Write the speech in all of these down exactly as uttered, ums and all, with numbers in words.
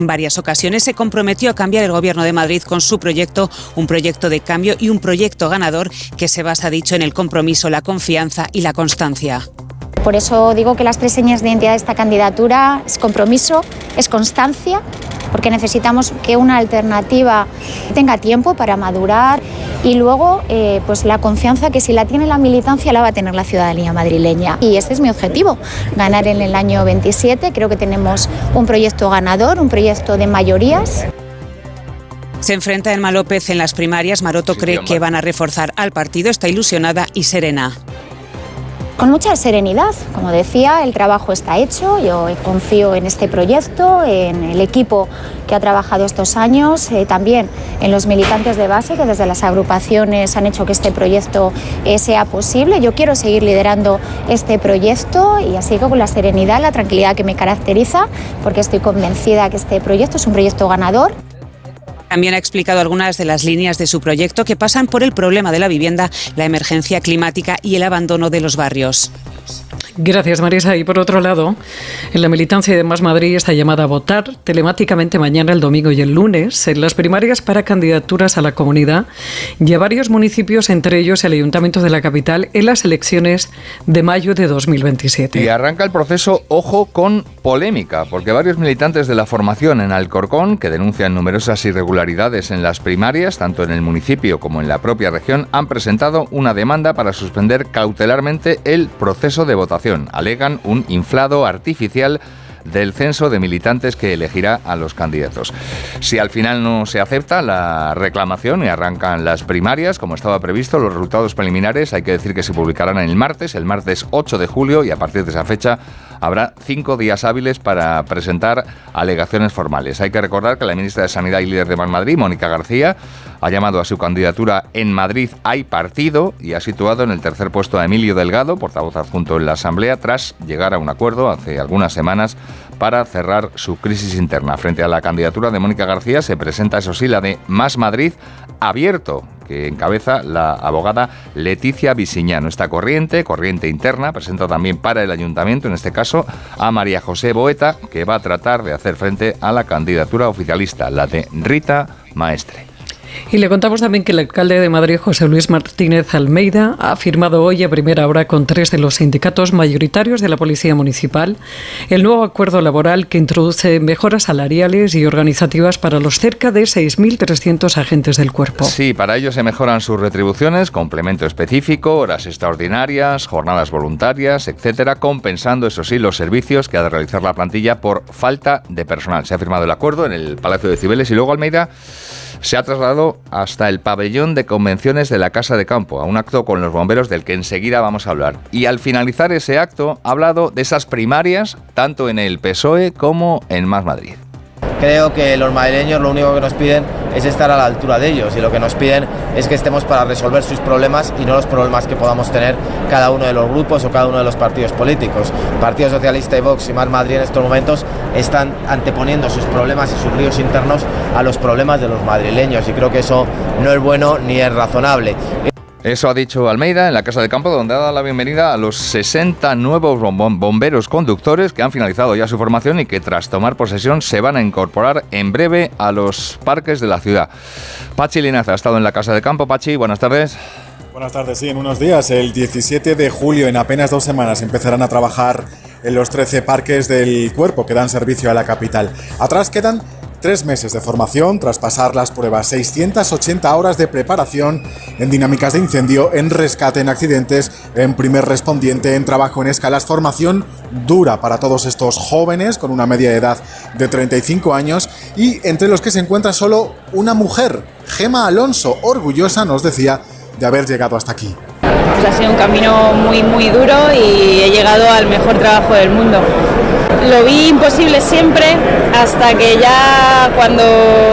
En varias ocasiones se comprometió a cambiar el Gobierno de Madrid con su proyecto, un proyecto de cambio y un proyecto ganador que se basa, dicho, en el compromiso, la confianza y la constancia. Por eso digo que las tres señas de identidad de esta candidatura es compromiso, es constancia, porque necesitamos que una alternativa tenga tiempo para madurar y luego eh, pues la confianza que si la tiene la militancia la va a tener la ciudadanía madrileña. Y este es mi objetivo, ganar en el año veintisiete. Creo que tenemos un proyecto ganador, un proyecto de mayorías. Se enfrenta Emma López en las primarias. Maroto cree que van a reforzar al partido, está ilusionada y serena. Con mucha serenidad, como decía, el trabajo está hecho, yo confío en este proyecto, en el equipo que ha trabajado estos años, eh, también en los militantes de base que desde las agrupaciones han hecho que este proyecto eh, sea posible. Yo quiero seguir liderando este proyecto y así con la serenidad, la tranquilidad que me caracteriza, porque estoy convencida que este proyecto es un proyecto ganador. También ha explicado algunas de las líneas de su proyecto que pasan por el problema de la vivienda, la emergencia climática y el abandono de los barrios. Gracias, Marisa. Y por otro lado, en la militancia de Más Madrid está llamada a votar telemáticamente mañana, el domingo y el lunes en las primarias para candidaturas a la comunidad y a varios municipios, entre ellos el Ayuntamiento de la capital, en las elecciones de mayo de dos mil veintisiete. Y arranca el proceso, ojo, con polémica, porque varios militantes de la formación en Alcorcón, que denuncian numerosas irregularidades en las primarias, tanto en el municipio como en la propia región, han presentado una demanda para suspender cautelarmente el proceso de votación. Alegan un inflado artificial del censo de militantes que elegirá a los candidatos. Si al final no se acepta la reclamación y arrancan las primarias, como estaba previsto, los resultados preliminares hay que decir que se publicarán el martes, el martes ocho de julio, y a partir de esa fecha habrá cinco días hábiles para presentar alegaciones formales. Hay que recordar que la ministra de Sanidad y líder de Más Madrid, Mónica García, ha llamado a su candidatura En Madrid hay partido y ha situado en el tercer puesto a Emilio Delgado, portavoz adjunto en la Asamblea, tras llegar a un acuerdo hace algunas semanas para cerrar su crisis interna. Frente a la candidatura de Mónica García se presenta, eso sí, la de Más Madrid abierto, que encabeza la abogada Leticia Visiñano. Esta corriente, corriente interna, presenta también para el ayuntamiento, en este caso, a María José Boeta, que va a tratar de hacer frente a la candidatura oficialista, la de Rita Maestre. Y le contamos también que el alcalde de Madrid, José Luis Martínez Almeida, ha firmado hoy a primera hora con tres de los sindicatos mayoritarios de la Policía Municipal el nuevo acuerdo laboral que introduce mejoras salariales y organizativas para los cerca de seis mil trescientos agentes del cuerpo. Sí, para ello se mejoran sus retribuciones, complemento específico, horas extraordinarias, jornadas voluntarias, etcétera, compensando, eso sí, los servicios que ha de realizar la plantilla por falta de personal. Se ha firmado el acuerdo en el Palacio de Cibeles y luego Almeida se ha trasladado hasta el pabellón de convenciones de la Casa de Campo, a un acto con los bomberos del que enseguida vamos a hablar. Y al finalizar ese acto ha hablado de esas primarias, tanto en el P S O E como en Más Madrid. Creo que los madrileños lo único que nos piden es estar a la altura de ellos, y lo que nos piden es que estemos para resolver sus problemas y no los problemas que podamos tener cada uno de los grupos o cada uno de los partidos políticos. Partido Socialista y Vox y Más Madrid en estos momentos están anteponiendo sus problemas y sus líos internos a los problemas de los madrileños, y creo que eso no es bueno ni es razonable. Eso ha dicho Almeida en la Casa de Campo, donde ha dado la bienvenida a los sesenta nuevos bomberos conductores que han finalizado ya su formación y que tras tomar posesión se van a incorporar en breve a los parques de la ciudad. Pachi Linaza ha estado en la Casa de Campo. Pachi, buenas tardes. Buenas tardes, sí, en unos días, el diecisiete de julio, en apenas dos semanas, empezarán a trabajar en los trece parques del cuerpo que dan servicio a la capital. Atrás quedan tres meses de formación tras pasar las pruebas, seiscientas ochenta horas de preparación en dinámicas de incendio, en rescate, en accidentes, en primer respondiente, en trabajo en escalas, formación dura para todos estos jóvenes con una media de edad de treinta y cinco años, y entre los que se encuentra solo una mujer, Gema Alonso, orgullosa, nos decía, de haber llegado hasta aquí. Pues ha sido un camino muy muy duro y he llegado al mejor trabajo del mundo. Lo vi imposible siempre, hasta que ya cuando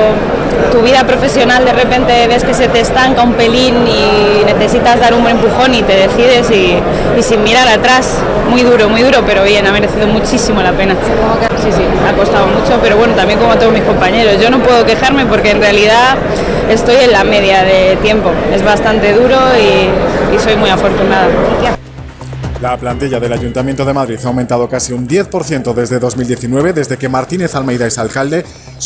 tu vida profesional de repente ves que se te estanca un pelín y necesitas dar un buen empujón y te decides y, y sin mirar atrás. Muy duro, muy duro, pero bien, ha merecido muchísimo la pena. Sí, sí, ha costado mucho, pero bueno, también como a todos mis compañeros. Yo no puedo quejarme porque en realidad estoy en la media de tiempo. Es bastante duro y, y soy muy afortunada. La plantilla del Ayuntamiento de Madrid ha aumentado casi un diez por ciento desde dos mil diecinueve, desde que Martínez Almeida es alcalde.